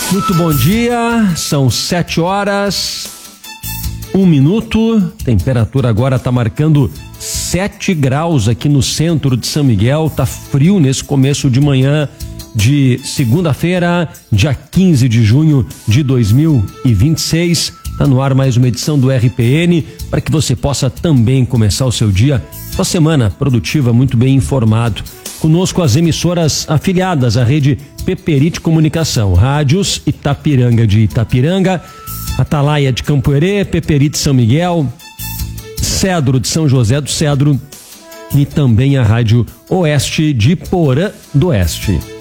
Muito bom dia, são 7h01. Temperatura agora está marcando 7 graus aqui no centro de São Miguel. Tá frio nesse começo de manhã de segunda-feira, dia 15 de junho de 2026. Tá no ar mais uma edição do RPN para que você possa também começar o seu dia, sua semana produtiva, muito bem informado. Conosco as emissoras afiliadas à rede Peperite Comunicação, rádios Itapiranga de Itapiranga, Atalaia de Campo Herê, Peperite São Miguel, Cedro de São José do Cedro e também a rádio Oeste de Porã do Oeste.